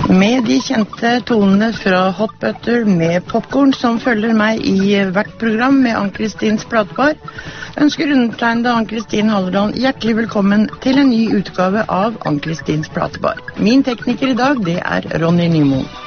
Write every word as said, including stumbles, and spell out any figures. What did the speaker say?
Med de kjente tonene fra Hot Butter med popcorn som følger meg i hvert program med Ann-Kristins platebar, ønsker undertegnede Ann-Kristin Hallerdan hjertelig velkommen til en ny utgave av Ann-Kristins platebar. Min tekniker i dag, det er Ronny Nymoen.